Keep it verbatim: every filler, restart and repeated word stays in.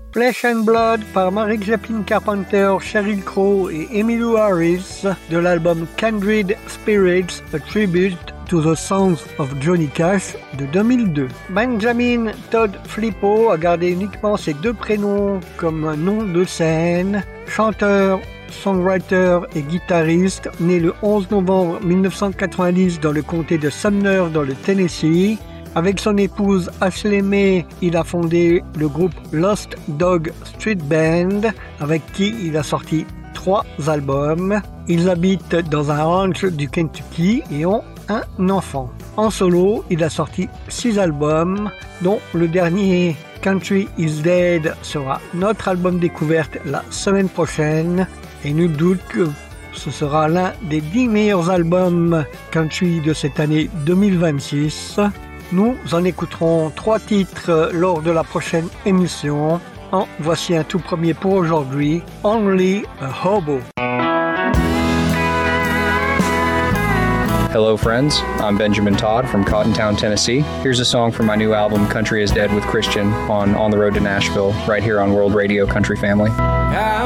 Flesh and Blood par Mark Zeppelin Carpenter, Sheryl Crow et Emmylou Harris de l'album Kindred Spirits, A Tribute to the Songs of Johnny Cash de deux mille deux. Benjamin Todd Filippo a gardé uniquement ses deux prénoms comme nom de scène. Chanteur, songwriter et guitariste, né le onze novembre mille neuf cent quatre-vingt-dix dans le comté de Sumner dans le Tennessee. Avec son épouse Ashley May, il a fondé le groupe Lost Dog Street Band, avec qui il a sorti trois albums. Ils habitent dans un ranch du Kentucky et ont un enfant. En solo, il a sorti six albums, dont le dernier Country is Dead sera notre album découverte la semaine prochaine. Et nul doute que ce sera l'un des dix meilleurs albums country de cette année deux mille vingt-six. Nous en écouterons trois titres lors de la prochaine émission. En voici un tout premier pour aujourd'hui, Only a Hobo. Hello friends, I'm Benjamin Todd from Cottontown, Tennessee. Here's a song from my new album, Country is Dead with Christian, on On the Road to Nashville, right here on World Radio Country Family.